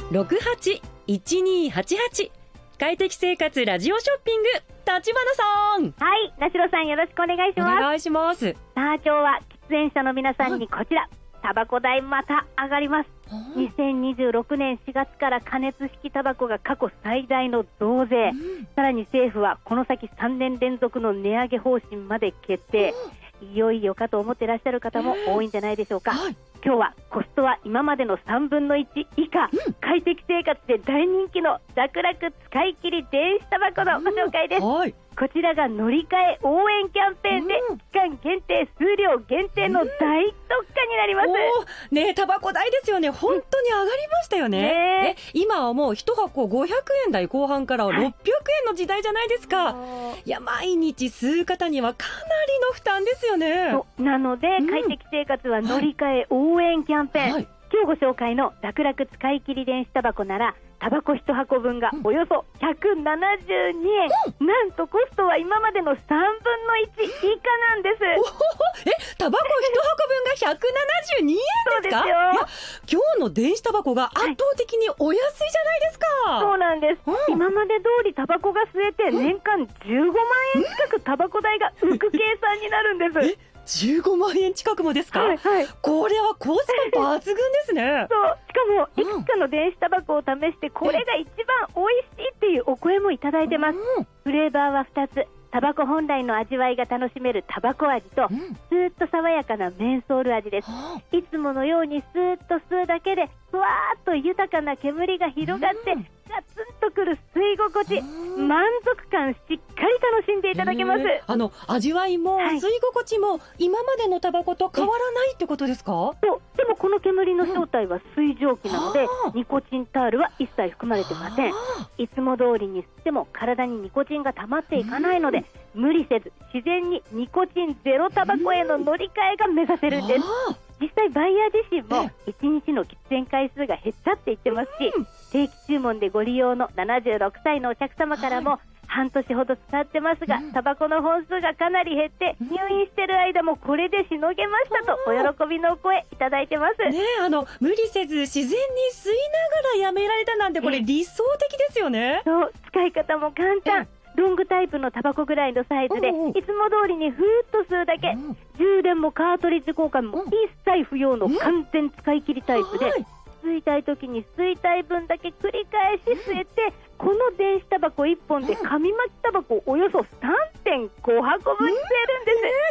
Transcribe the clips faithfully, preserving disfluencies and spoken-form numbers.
ろくはちいちにはちはち。快適生活ラジオショッピング、立花さん。 はい、なしろさんよろしくお願いします。 お願いします。 さあ今日は喫煙者の皆さんにこちら、タバコ代また上がります。にせんにじゅうろくねんしがつから加熱式タバコが過去最大の増税、うん、さらに政府はこの先さんねん連続の値上げ方針まで決定、うん、いよいよかと思ってらっしゃる方も多いんじゃないでしょうか、はい、今日はコストは今までのさんぶんのいち以下、うん、快適生活で大人気の楽々使い切り電子タバコのご紹介です、うんはい、こちらが乗り換え応援キャンペーンで、うん、期間限定数量限定の大特価になります、 うん、ねえタバコ代ですよね、本当に上がりましたよね、うん、ね今はもういちはこごひゃくえん台後半からろっぴゃくえんの時代じゃないですか、はい、いや毎日吸う方にはかなりの負担ですよね。 なので、うん、快適生活は乗り換え応援キャンペーン、はい、今日ご紹介の楽々使い切り電子タバコならタバコいちはこぶんがおよそひゃくななじゅうにえん、うん、なんとコストは今までのさんぶんのいち以下なんです。 え、タバコいちはこぶんがひゃくななじゅうにえんですか？ そうですよ。 いや今日の電子タバコが圧倒的にお安いじゃないですか、 はい、そうなんです、うん、今まで通りタバコが吸えて年間じゅうごまんえん近くタバコ代が浮く計算になるんです。 えじゅうごまんえん近くもですか？はいはい、これはコスパ抜群ですね。 そうしかもいくつかの電子タバコを試してこれが一番美味しいっていうお声もいただいてます、うん、フレーバーはふたつ、タバコ本来の味わいが楽しめるタバコ味と、うん、スーッと爽やかなメンソール味です、うん、いつものようにスーッと吸うだけでふわーっと豊かな煙が広がって、うん、ガツンとくる吸い心地、満足感しっかり楽しんでいただけます。 あの味わいも吸い心地も今までのタバコと変わらないってことですか？ そうでもこの煙の正体は水蒸気なので、うん、ニコチンタールは一切含まれてません。いつも通りに吸っても体にニコチンが溜まっていかないので、うん、無理せず自然にニコチンゼロタバコへの乗り換えが目指せるんです、うん、実際バイヤー自身もいちにちの喫煙回数が減ったって言ってますし、うん、定期注文でご利用のななじゅうろくさいのお客様からも、はい、半年ほど使ってますが、うん、タバコの本数がかなり減って入院してる間もこれでしのげましたとお喜びのお声いただいてます、 ね、あの無理せず自然に吸いながらやめられたなんてこれ理想的ですよね。 そう使い方も簡単、ロングタイプのタバコぐらいのサイズでいつも通りにふーっと吸うだけ、うん、充電もカートリッジ交換も一切不要の完全使い切りタイプで、うん吸いたい時に吸いたい分だけ繰り返し吸えて、うん、この電子タバコいっぽんで紙巻きタバコおよそ さんてんごはこぶん吸えるんです、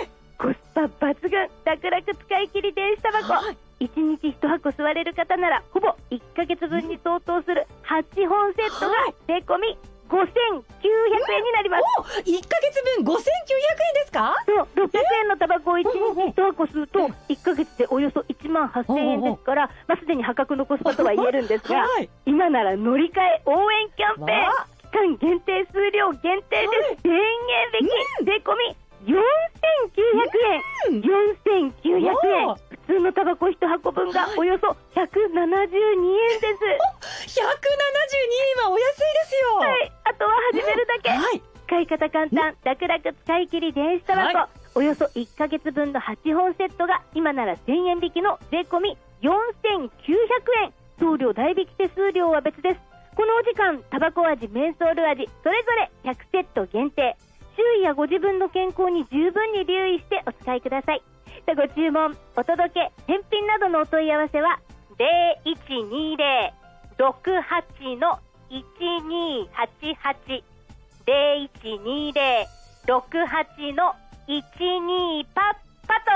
うん、コスパ抜群楽々使い切り電子タバコ、はい、いちにちいちはこ吸われる方ならほぼいっかげつぶんに相当するはちほんセットが税込みごせんきゅうひゃくえんになります。 いっかげつぶんごせんきゅうひゃくえんですか？ そうろっぴゃくえんのタバコをいちにちいちはこ吸うといっかげつでおよそいちまんはっせんえんですから、まあ、すでに破格のコスパとは言えるんですが、はい、今なら乗り換え応援キャンペーン期間限定数量限定でせんえん引き、税込みよんせんきゅうひゃくえん、うん、よんせんきゅうひゃくえん、普通のタバコいちはこぶんがおよそひゃくななじゅうにえんです。 ひゃくななじゅうにえんはお安いですよ。 はい、あとは始めるだけ、はい、使い方簡単楽々使い切り電子タバコ、はい、およそいっかげつぶんのはちほんセットが今ならせんえん引きの税込みよんせんきゅうひゃくえん、送料代引き手数料は別です。このお時間タバコ味メンソール味それぞれひゃくセット限定、周囲やご自分の健康に十分に留意してお使いください。ご注文お届け返品などのお問い合わせはゼロいちにゼロ ろくはち のいちにはちはち ゼロいちにゼロ ろくはち のいちにパッパと